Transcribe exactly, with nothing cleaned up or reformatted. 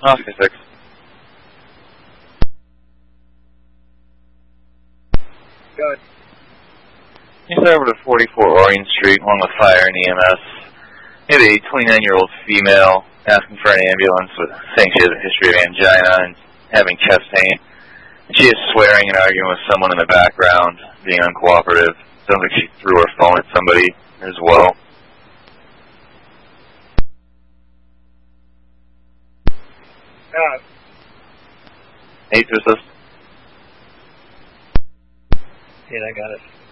Oscar six. Go ahead. He's over to forty-four Orion Street, along with fire and E M S. He had a twenty-nine-year-old female asking for an ambulance, with, saying she has a history of angina and having chest pain. And she is swearing and arguing with someone in the background, being uncooperative. Sounds like she threw her phone at somebody as well. Uh, Eight to assist. yeah, I got it.